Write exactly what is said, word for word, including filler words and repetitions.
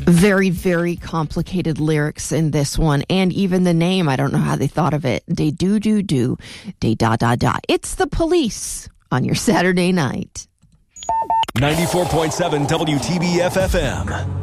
Very, very complicated lyrics in this one. And even the name, I don't know how they thought of it. They do, do, do. They da, da, da. It's The Police on your Saturday night. ninety-four point seven W T B F F M.